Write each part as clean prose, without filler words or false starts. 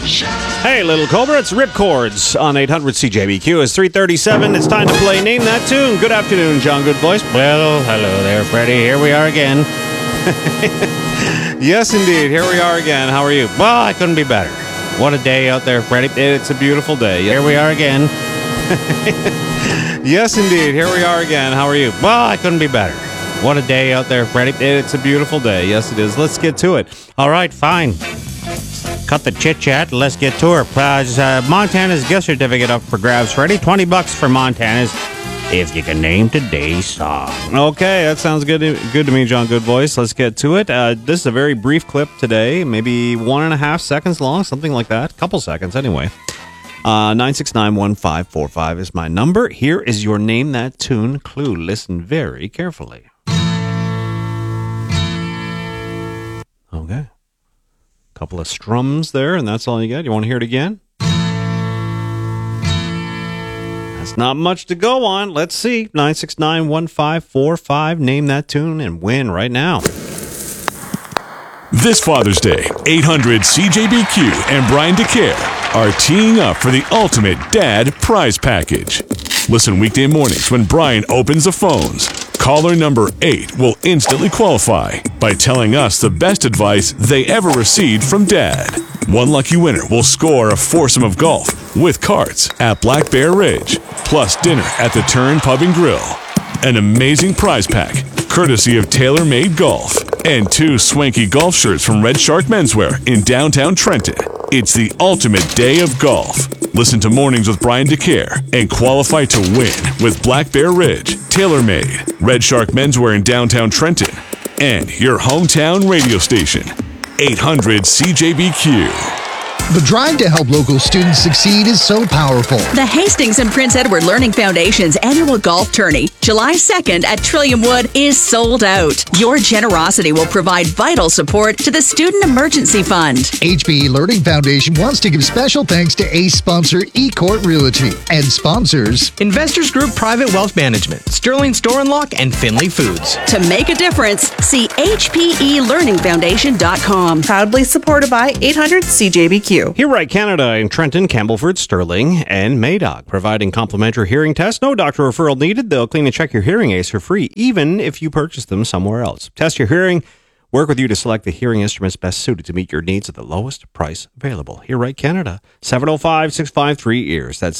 Hey, little Cobra, it's Rip Chords on 800 CJBQ. It's 3:37. It's time to play Name That Tune. Good afternoon, John Good Voice. Well, hello there, Freddie. Here we are again. Yes, indeed. Here we are again. How are you? Well, I couldn't be better. What a day out there, Freddie. It's a beautiful day. Here we are again. Yes, indeed. Here we are again. How are you? Well, I couldn't be better. What a day out there, Freddie. It's a beautiful day. Yes, it is. Let's get to it. All right, fine. Cut the chit-chat. Let's get to her. Montana's gift certificate up for grabs, Freddie. $20 for Montana's if you can name today's song. Okay, that sounds good to me, John Good Voice. Let's get to it. This is a very brief clip today, maybe 1.5 seconds long, something like that. Couple seconds, anyway. 969-1545 is my number. Here is your Name That Tune clue. Listen very carefully. Okay. Couple of strums there, and that's all you got. You want to hear it again? That's not much to go on. Let's see. 969-1545. Name that tune and win right now. This Father's Day, 800 CJBQ and Brian DeCare are teeing up for the ultimate dad prize package. Listen weekday mornings when Brian opens the phones. Caller number 8 will instantly qualify by telling us the best advice they ever received from Dad. One lucky winner will score a foursome of golf with carts at Black Bear Ridge, plus dinner at the Turn Pub and Grill. An amazing prize pack, courtesy of Tailor Made Golf, and 2 swanky golf shirts from Red Shark Menswear in downtown Trenton. It's the ultimate day of golf. Listen to Mornings with Brian DeCare and qualify to win with Black Bear Ridge, Tailor Made, Red Shark Menswear in downtown Trenton, and your hometown radio station, 800 CJBQ. The drive to help local students succeed is so powerful. The Hastings and Prince Edward Learning Foundation's annual golf tourney, July 2nd at Trillium Wood, is sold out. Your generosity will provide vital support to the Student Emergency Fund. HPE Learning Foundation wants to give special thanks to ACE sponsor eCourt Realty and sponsors Investors Group Private Wealth Management, Sterling Store and Lock, and Finley Foods. To make a difference, see HPELearningFoundation.com. Proudly supported by 800 CJBQ. Here right Canada in Trenton, Campbellford, Sterling, and Madoc, providing complimentary hearing tests. No doctor referral needed. They'll clean and check your hearing aids for free, even if you purchase them somewhere else. Test your hearing, work with you to select the hearing instruments best suited to meet your needs at the lowest price available. Here right Canada, 705-653-EARS. That's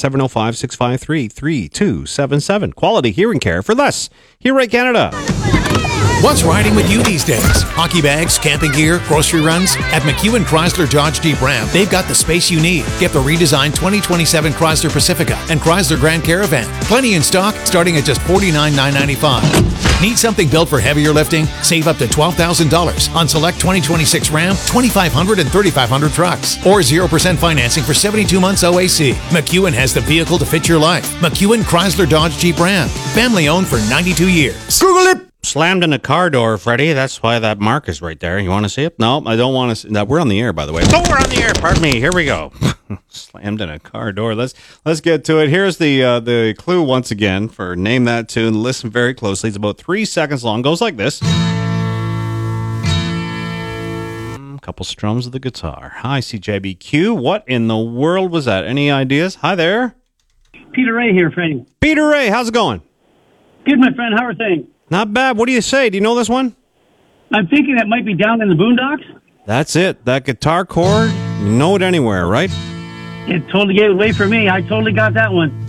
705-653-3277. Quality hearing care for less. Here right Canada. What's riding with you these days? Hockey bags, camping gear, grocery runs? At McEwen Chrysler Dodge Jeep Ram, they've got the space you need. Get the redesigned 2027 Chrysler Pacifica and Chrysler Grand Caravan. Plenty in stock, starting at just $49,995. Need something built for heavier lifting? Save up to $12,000 on select 2026 Ram, 2500 and 3500 trucks. Or 0% financing for 72 months OAC. McEwen has the vehicle to fit your life. McEwen Chrysler Dodge Jeep Ram. Family owned for 92 years. Google it! Slammed in a car door, Freddie. That's why that mark is right there. You want to see it? No, I don't want to see that. We're on the air, by the way. Oh, we're on the air. Pardon me. Here we go. Slammed in a car door. Let's get to it. Here's the clue once again for Name That Tune. Listen very closely. It's about 3 seconds long. Goes like this. Couple strums of the guitar. Hi, CJBQ. What in the world was that? Any ideas? Hi there. Peter Ray here, friend. Peter Ray, how's it going? Good, my friend. How are things? Not bad. What do you say? Do you know this one? I'm thinking that might be Down in the Boondocks. That's it. That guitar chord, you know it anywhere, right? It totally gave it away for me. I totally got that one.